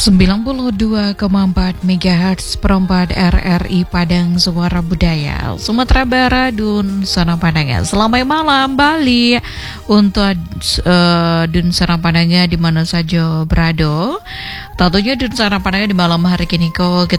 92,4 MHz perempat RRI Padang Suara Budaya Sumatera Barat Dun Sana Padangnya. Selamat malam Bali untuk Dun Sana Padangnya di mana saja berada. Tentunya Dun Sana Padangnya di malam hari kini kau